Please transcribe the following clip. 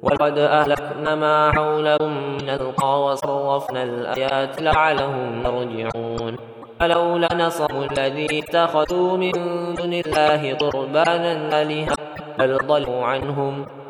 ولقد أهلكنا ما حولهم من القرى وصرفنا الآيات لعلهم يرجعون فلولا نصروا الذي اتخذوا من دون الله قربانا آلهة بل ضلوا عنهم